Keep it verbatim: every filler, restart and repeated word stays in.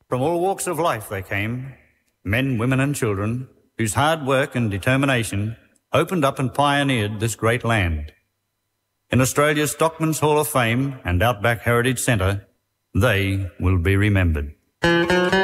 From all walks of life they came, men, women and children, whose hard work and determination opened up and pioneered this great land. In Australia's Stockman's Hall of Fame and Outback Heritage Centre, they will be remembered.